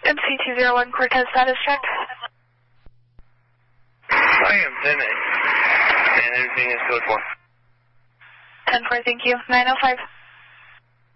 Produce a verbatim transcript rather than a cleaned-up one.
M C two zero one Cortez status check. I am ten eight, and everything is code four. ten four, thank you. nine oh five.